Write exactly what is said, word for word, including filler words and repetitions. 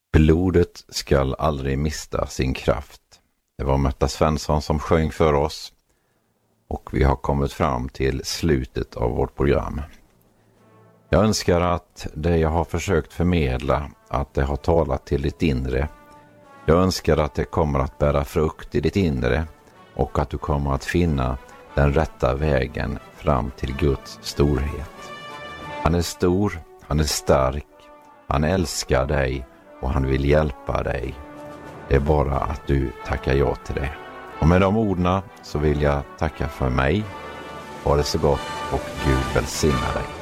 Blodet skall aldrig mista sin kraft. Det var Märta Svensson som sjöng för oss och vi har kommit fram till slutet av vårt program. Jag önskar att det jag har försökt förmedla, att det har talat till ditt inre. Jag önskar att det kommer att bära frukt i ditt inre och att du kommer att finna den rätta vägen fram till Guds storhet. Han är stor, han är stark, han älskar dig och han vill hjälpa dig. Det är bara att du tackar ja till det. Och med de orden så vill jag tacka för mig. Ha det så gott och Gud välsigna dig.